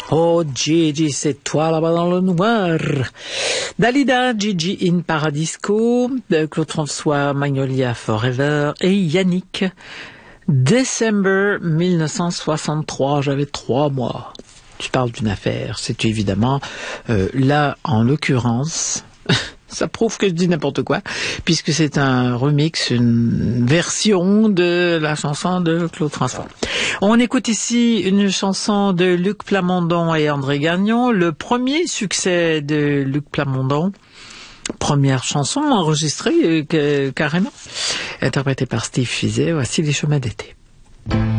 Oh Gigi, c'est toi là-bas dans le noir. Dalida, Gigi in Paradisco, Claude François, Magnolia Forever et Yannick. Décembre 1963, j'avais 3 mois. Tu parles d'une affaire, c'est évidemment, là, en l'occurrence, ça prouve que je dis n'importe quoi, puisque c'est un remix, une version de la chanson de Claude François. On écoute ici une chanson de Luc Plamondon et André Gagnon, le premier succès de Luc Plamondon, première chanson enregistrée carrément, interprétée par Steve Fizet. Voici Les chemins d'été.